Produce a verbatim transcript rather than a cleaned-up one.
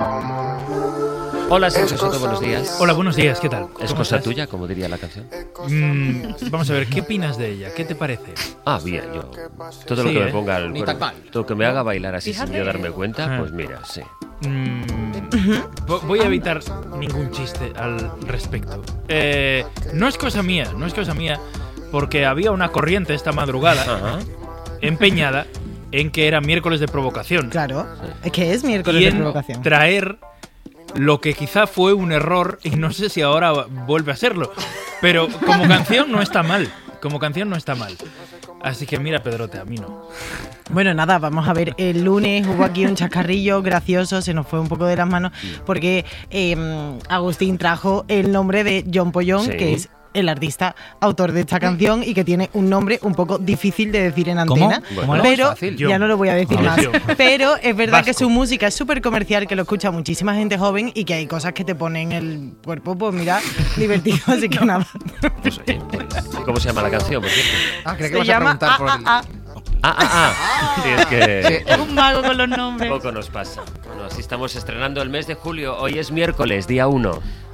Hola, Sergio Soto, buenos días. Hola, buenos días, ¿qué tal? ¿Es cosa estás? tuya, como diría la canción? Mm, vamos a ver, ¿qué opinas de ella? ¿Qué te parece? Ah, bien, yo... Todo sí, lo que ¿eh? me ponga al cuerpo, todo lo que me haga bailar así Fíjate. sin yo darme cuenta, pues mira, sí. Mm, voy a evitar ningún chiste al respecto. Eh, no es cosa mía, no es cosa mía, porque había una corriente esta madrugada Ajá. empeñada en que era miércoles de provocación. Claro, sí. es que es miércoles y de en provocación. traer lo que quizá fue un error, y no sé si ahora vuelve a serlo, pero como canción no está mal, como canción no está mal. Así que mira, Pedrote, a mí no. Bueno, nada, vamos a ver, el lunes hubo aquí un chascarrillo gracioso, se nos fue un poco de las manos, porque eh, Agustín trajo el nombre de John Pollón, sí. que es el artista autor de esta canción y que tiene un nombre un poco difícil de decir en antena. ¿Cómo? Bueno, pero ya no lo voy a decir no. más. Pero es verdad Vasco. que su música es súper comercial, que lo escucha muchísima gente joven y que hay cosas que te ponen el cuerpo, pues mira, divertido, así que nada. Pues, oye, pues, ¿cómo se llama la canción, por cierto? Ah, creo que se vas llama a preguntar por el... Ah, Ah, ah, ah. Sí, es que... Sí. Un mago con los nombres. Poco nos pasa. Bueno, así estamos estrenando el mes de julio. Hoy es miércoles, día uno.